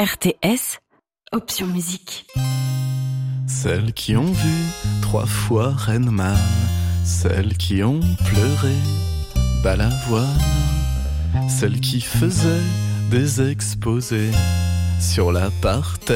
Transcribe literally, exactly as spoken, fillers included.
R T S, option musique. Celles qui ont vu trois fois Rain Man, celles qui ont pleuré Balavoine, celles qui faisaient des exposés sur la parterre.